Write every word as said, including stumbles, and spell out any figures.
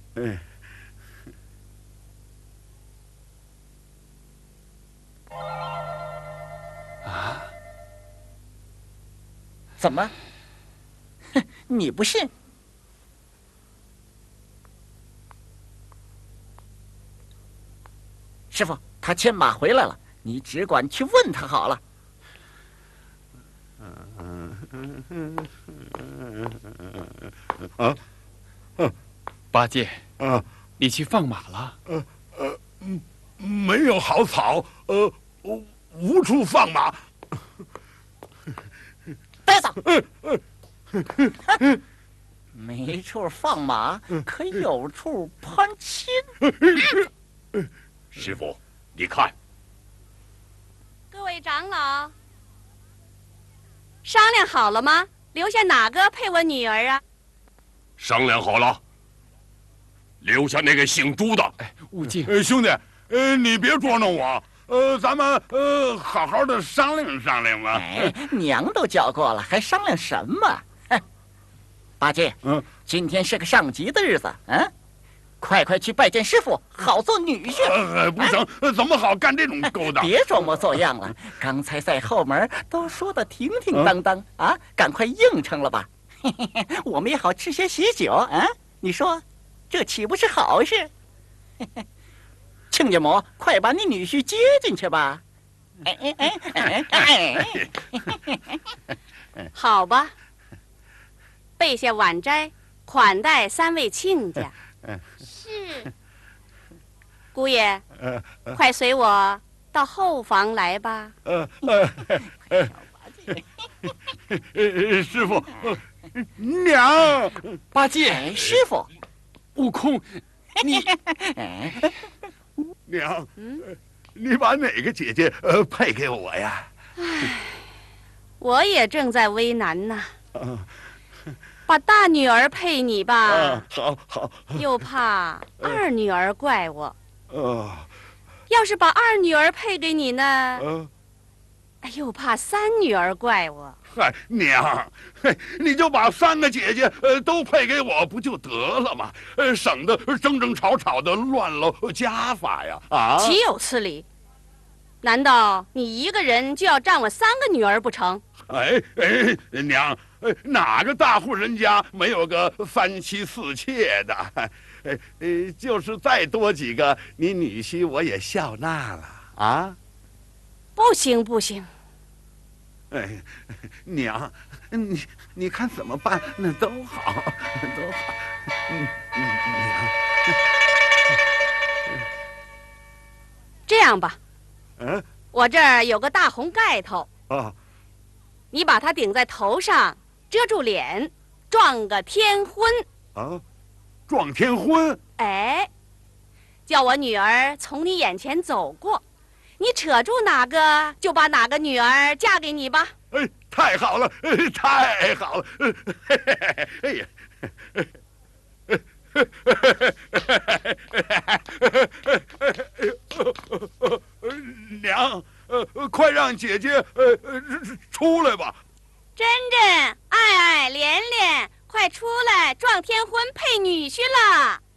嗯。 啊？ 怎么？哼，你不信？师傅，他牵马回来了，你只管去问他好了。 啊，啊， 八戒， 啊， 你去放马了？ 呃呃，嗯，没有好草，呃，无处放马。 呆子！没处放马，可有处攀亲。 师傅，你看， 各位长老，商量好了吗？留下哪个配我女儿啊？ 商量好了，留下那个姓朱的。 哎，悟净， 呃，兄弟，呃，你别捉弄我，呃，咱们呃好好的商量商量吧。 哎，娘都叫过了，还商量什么？哼！八戒， 嗯， 今天是个上集的日子，嗯，快快去拜见师傅，好做女婿。 呃，不成，呃怎么好干这种勾当？ 别装模作样了，刚才在后门都说的停停当当啊，赶快应承了吧，嘿嘿嘿，我们也好吃些喜酒啊。你说，这岂不是好事？嘿嘿，亲家母，快把你女婿接进去吧。哎哎哎哎哎！ 好吧，备下晚斋，款待三位亲家。 是。 姑爷， 呃呃快随我到后房来吧。 呃呃呃，呃师傅，呃娘， 八戒， 哎，师傅， 悟空，你哎， 娘， 嗯， 你把哪个姐姐呃配给我呀？ 我也正在为难呢。 啊把大女儿配你吧， 啊，好好， 又怕二女儿怪我。 呃要是把二女儿配给你呢， 呃， 又怕三女儿怪我。 嗨，娘，嘿，你就把三个姐姐呃都配给我不就得了吗？呃，省得争争吵吵的乱了家法呀！啊， 岂有此理！难道你一个人就要占我三个女儿不成？ 哎哎，娘，呃哪个大户人家没有个三妻四妾的？呃呃，就是再多几个，你女婿我也笑纳了啊！ 不行不行， 哎，娘，你你看怎么办？那都好，都好。嗯嗯，娘， 这样吧， 嗯我这儿有个大红盖头， 啊你把它顶在头上，遮住脸，撞个天婚。 啊，撞天婚。 哎，叫我女儿从你眼前走过，你扯住哪个，就把哪个女儿嫁给你吧。 哎，太好了，哎太好了！哎呀，娘，呃，快让姐姐呃呃出来吧！ 珍珍、爱爱、莲莲，快出来撞天婚配女婿了！